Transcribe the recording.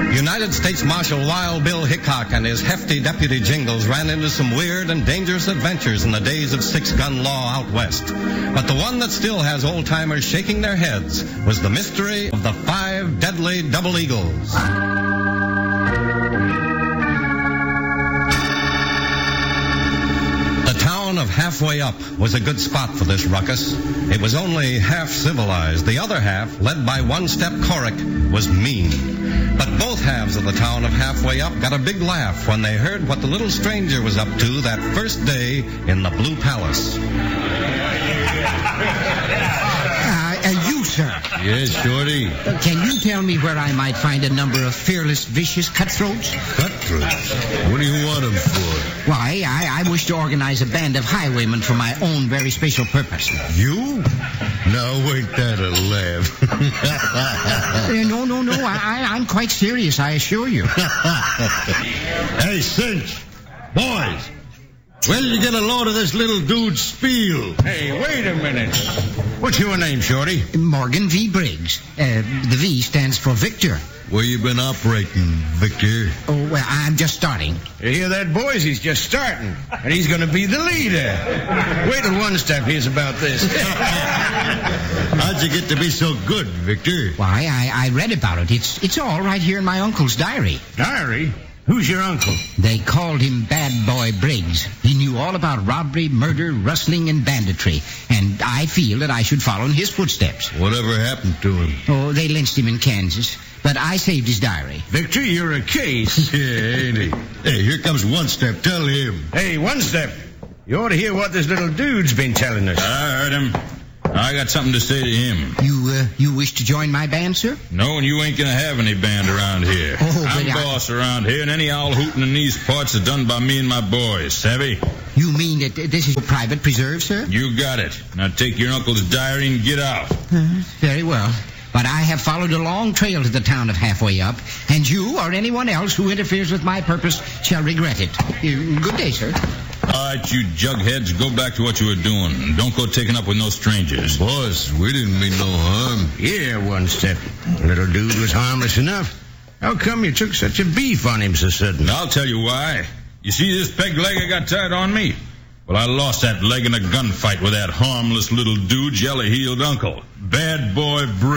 United States Marshal Wild Bill Hickok and his hefty deputy Jingles ran into some weird and dangerous adventures in the days of six-gun law out west. But the one that still has old-timers shaking their heads was the mystery of the 5 deadly double eagles. The town of Halfway Up was a good spot for this ruckus. It was only half civilized. The other half, led by One-Step Coric, was mean. But both halves of the town of Halfway Up got a big laugh when they heard what the little stranger was up to that first day in the Blue Palace. You, sir. Yes, Shorty. Can you tell me where I might find a number of fearless, vicious cutthroats? Cutthroats? What do you want them for? Why, I wish to organize a band of highwaymen for my own very special purpose. You? Now, ain't that a laugh? No. I'm quite serious, I assure you. Hey, Cinch. Boys. When did you get a load of this little dude's spiel? Hey, wait a minute. What's your name, Shorty? Morgan V. Briggs. The V stands for Victor. Where you been operating, Victor? Oh, well, I'm just starting. You hear that, boys? He's just starting. And he's going to be the leader. Wait till One-Step hears about this. How'd you get to be so good, Victor? Why, I read about it. It's all right here in my uncle's diary. Diary? Who's your uncle? They called him Bad Boy Briggs. He knew all about robbery, murder, rustling, and banditry. And I feel that I should follow in his footsteps. Whatever happened to him? Oh, they lynched him in Kansas. But I saved his diary. Victor, you're a case. Yeah, ain't he? Hey, here comes One-Step. Tell him. Hey, One-Step. You ought to hear what this little dude's been telling us. I heard him. I got something to say to him. You wish to join my band, sir? No, and you ain't gonna have any band around here. I'm boss around here, and any owl hooting in these parts is done by me and my boys, savvy? You mean that this is a private preserve, sir? You got it. Now take your uncle's diary and get out. Very well. But I have followed a long trail to the town of Halfway Up, and you or anyone else who interferes with my purpose shall regret it. Good day, sir. All right, you jugheads, go back to what you were doing. Don't go taking up with no strangers. Boss, we didn't mean no harm. Yeah, One-Step. The little dude was harmless enough. How come you took such a beef on him so sudden? I'll tell you why. You see this peg leg I got tied on me? Well, I lost that leg in a gunfight with that harmless little dude's yellow-heeled uncle, Bad Boy Briggs.